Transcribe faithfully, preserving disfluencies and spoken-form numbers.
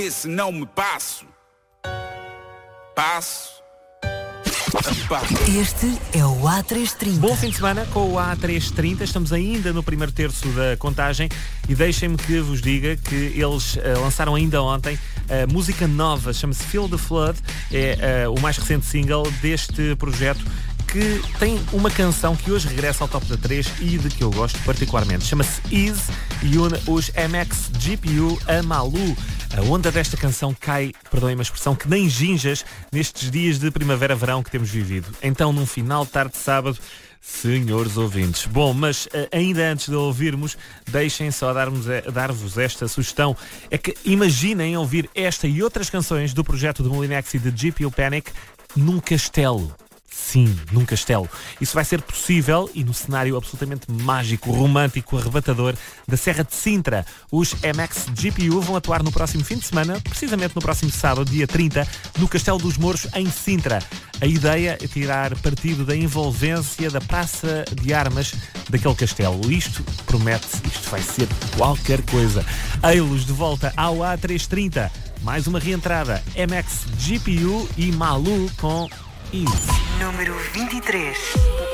Se não me passo, passo. Este é o A trezentos e trinta. Bom fim de semana com o A trezentos e trinta. Estamos ainda no primeiro terço da contagem e deixem-me que vos diga que eles uh, lançaram ainda ontem a uh, música nova, chama-se Feel the Flood, é uh, o mais recente single deste projeto, que tem uma canção que hoje regressa ao top da três e de que eu gosto particularmente. Chama-se Ease e une os M X G P U a Malu. A onda desta canção cai, perdoem-me a expressão, que nem ginjas nestes dias de primavera-verão que temos vivido. Então, num final de tarde de sábado, senhores ouvintes. Bom, mas ainda antes de ouvirmos, deixem só darmos, dar-vos esta sugestão. É que imaginem ouvir esta e outras canções do projeto de Molinex e de G P U Panic num castelo. Sim, num castelo. Isso vai ser possível e no cenário absolutamente mágico, romântico, arrebatador da Serra de Sintra. Os M X G P U vão atuar no próximo fim de semana, precisamente no próximo sábado, dia trinta, no Castelo dos Mouros, em Sintra. A ideia é tirar partido da envolvência da praça de armas daquele castelo. Isto promete, isto vai ser qualquer coisa. Ei-los de volta ao A trezentos e trinta. Mais uma reentrada. M X G P U e Malu com Ease. Número vinte e três.